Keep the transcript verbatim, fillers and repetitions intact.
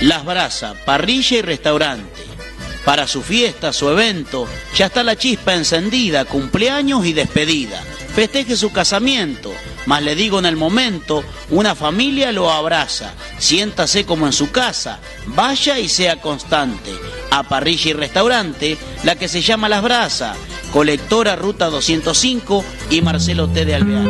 Las Brasas, parrilla y restaurante. Para su fiesta, su evento, ya está la chispa encendida, cumpleaños y despedida. Festeje su casamiento, mas le digo en el momento, una familia lo abraza. Siéntase como en su casa, vaya y sea constante. A parrilla y restaurante, la que se llama Las Brasas, colectora Ruta doscientos cinco y Marcelo T. de Alvear.